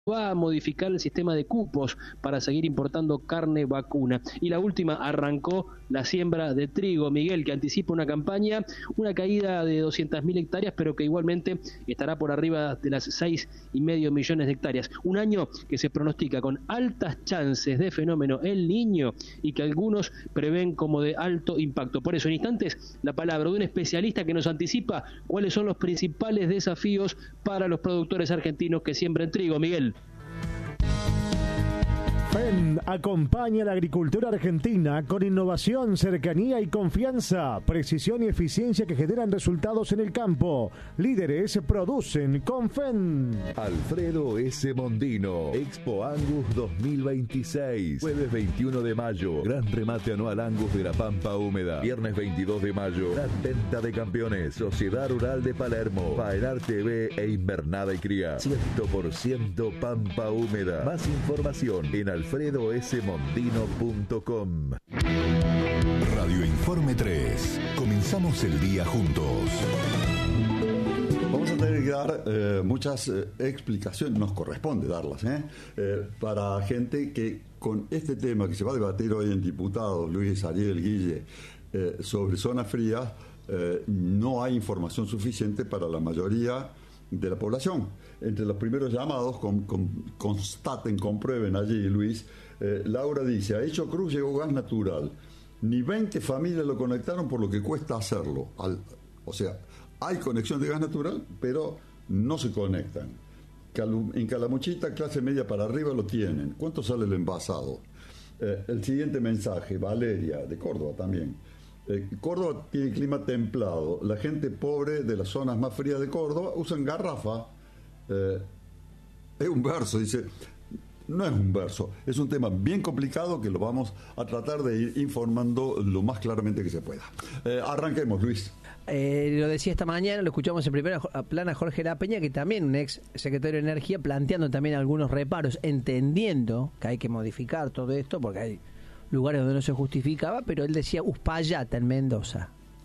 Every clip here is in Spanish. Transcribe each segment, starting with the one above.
va a modificar el sistema de cupos para seguir importando carne vacuna. Y la última, arrancó la siembra de trigo, Miguel, que anticipa una campaña, una caída de 200.000 hectáreas, pero que igualmente estará por arriba de las 6,5 millones de hectáreas. Un año que se pronostica con altas chances de fenómeno El Niño y que algunos prevén como de alto impacto. Por eso, en instantes, la palabra de un especialista que nos anticipa cuáles son los principales desafíos para los productores argentinos que siembran trigo. Miguel. FEN acompaña a la agricultura argentina con innovación, cercanía y confianza, precisión y eficiencia que generan resultados en el campo. Líderes producen con FEN. Alfredo S. Mondino, Expo Angus 2026, jueves 21 de mayo, gran remate anual Angus de la Pampa Húmeda. Viernes 22 de mayo, gran venta de campeones, Sociedad Rural de Palermo, Faenar TV e Invernada y Cría. 100% Pampa Húmeda. Más información en alfredosmondino.com. Radio Informe 3. Comenzamos el día juntos. Vamos a tener que dar muchas explicaciones, nos corresponde darlas, para gente que con este tema que se va a debatir hoy en diputados, Luis Ariel Guille, sobre zonas frías, no hay información suficiente para la mayoría de la población. Entre los primeros llamados, constaten, comprueben allí, Luis, Laura dice, a Hecho Cruz llegó gas natural, ni 20 familias lo conectaron por lo que cuesta hacerlo. O sea, hay conexión de gas natural, pero no se conectan. En Calamuchita, clase media para arriba lo tienen. ¿Cuánto sale el envasado? El siguiente mensaje, Valeria, de Córdoba también. Córdoba tiene clima templado. La gente pobre de las zonas más frías de Córdoba usan garrafa. Es un verso, dice. No es un verso, es un tema bien complicado que lo vamos a tratar de ir informando lo más claramente que se pueda. Arranquemos, Luis. Lo decía esta mañana, lo escuchamos en primera plana Jorge La Peña, que también un ex secretario de Energía, planteando también algunos reparos, entendiendo que hay que modificar todo esto, porque hay lugares donde no se justificaba, pero él decía Uspallata en Mendoza.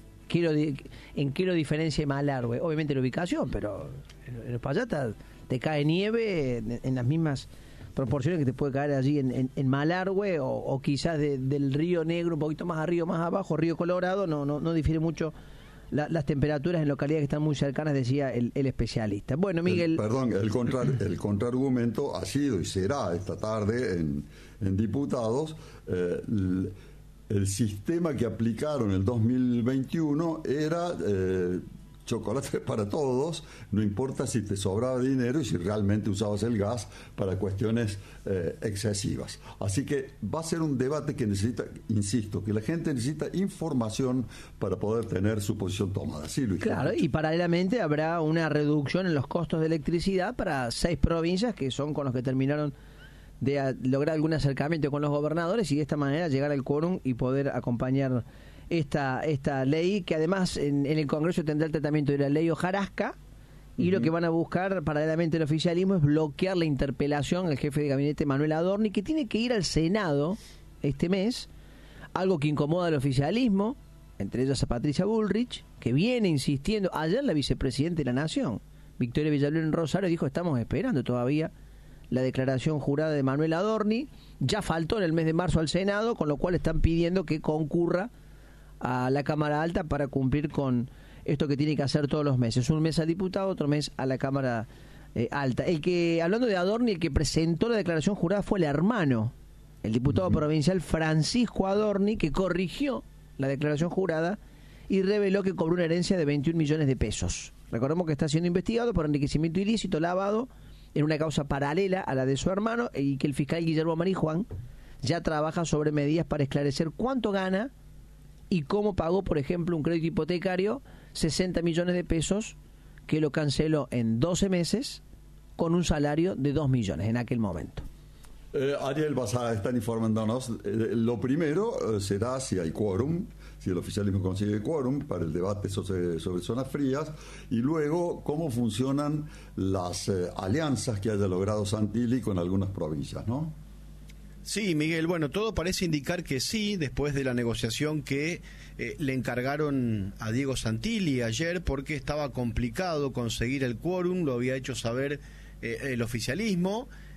¿En qué lo diferencia Malargüe? Obviamente la ubicación, pero en Uspallata te cae nieve en las mismas proporciones que te puede caer allí en Malargüe o quizás del Río Negro un poquito más arriba, más abajo, Río Colorado, no difiere mucho las temperaturas en localidades que están muy cercanas, decía el especialista. Bueno, Miguel... El contraargumento ha sido y será esta tarde en diputados, el sistema que aplicaron en el 2021 era... chocolate para todos, no importa si te sobraba dinero y si realmente usabas el gas para cuestiones excesivas. Así que va a ser un debate que necesita, insisto, que la gente necesita información para poder tener su posición tomada. Sí, Luis. Claro, y paralelamente habrá una reducción en los costos de electricidad para 6 provincias que son con los que terminaron de lograr algún acercamiento con los gobernadores y de esta manera llegar al quórum y poder acompañar esta ley, que además en el Congreso tendrá el tratamiento de la ley hojarasca, y lo que van a buscar paralelamente el oficialismo es bloquear la interpelación al jefe de gabinete Manuel Adorni, que tiene que ir al Senado este mes, algo que incomoda al oficialismo, entre ellas a Patricia Bullrich, que viene insistiendo. Ayer la vicepresidenta de la Nación, Victoria Villalur en Rosario, dijo: estamos esperando todavía la declaración jurada de Manuel Adorni, ya faltó en el mes de marzo al Senado, con lo cual están pidiendo que concurra a la Cámara Alta para cumplir con esto que tiene que hacer todos los meses, un mes al diputado, otro mes a la Cámara Alta. Hablando de Adorni, el que presentó la declaración jurada fue el hermano, el diputado provincial Francisco Adorni, que corrigió la declaración jurada y reveló que cobró una herencia de 21 millones de pesos. Recordemos que está siendo investigado por enriquecimiento ilícito, lavado, en una causa paralela a la de su hermano, y que el fiscal Guillermo Marijuán ya trabaja sobre medidas para esclarecer cuánto gana y cómo pagó, por ejemplo, un crédito hipotecario, 60 millones de pesos, que lo canceló en 12 meses con un salario de 2 millones en aquel momento. Ariel, vas a estar informándonos. Lo primero será si hay quórum, si el oficialismo consigue quórum para el debate sobre zonas frías, y luego cómo funcionan las alianzas que haya logrado Santilli con algunas provincias, ¿no? Sí, Miguel, bueno, todo parece indicar que sí, después de la negociación que le encargaron a Diego Santilli ayer, porque estaba complicado conseguir el quórum, lo había hecho saber el oficialismo.